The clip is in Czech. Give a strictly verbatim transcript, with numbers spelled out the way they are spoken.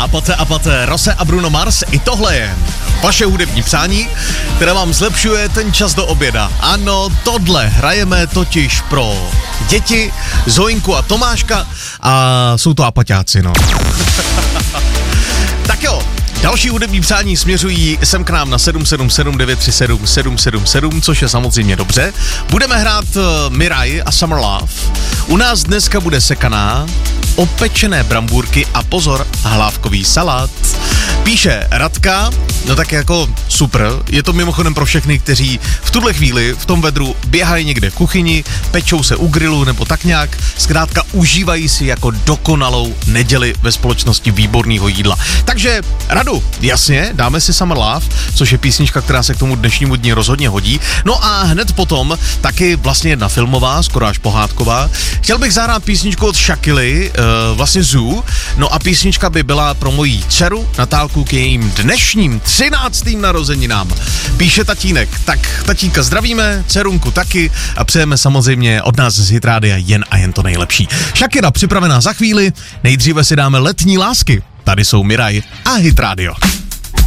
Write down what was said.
A poté a poté Rose a Bruno Mars, i tohle je vaše hudební přání, které vám zlepšuje ten čas do oběda. Ano, tohle hrajeme totiž pro děti, Zoinku a Tomáška a jsou to apaťáci, no. Tak jo, další hudební přání směřují sem k nám na sedm sedm sedm devět tři sedm sedm sedm sedm, což je samozřejmě dobře. Budeme hrát uh, Mirai a Summer Love. U nás dneska bude sekaná, opečené brambůrky a pozor, hlávkový salát. Píše Radka, no tak jako super, je to mimochodem pro všechny, kteří v tuhle chvíli v tom vedru běhají někde v kuchyni, pečou se u grilu nebo tak nějak, zkrátka užívají si jako dokonalou neděli ve společnosti výborného jídla. Takže Radu, jasně, dáme si Summer Love, což je písnička, která se k tomu dnešnímu dni rozhodně hodí. No a hned potom taky vlastně jedna filmová, skoro až pohádková. Chtěl bych zahrát písničku od Shakily, uh, vlastně Zoo, no a písnička by byla pro moji dceru Natálku k jejím dnešním třináctým narozeninám. Píše tatínek, tak tatínka zdravíme, dcerunku taky a přejeme samozřejmě od nás z Hit Rádia jen a jen to nejlepší. Shakira připravená za chvíli, nejdříve si dáme Letní lásky. Tady jsou Mirai a Hit Radio.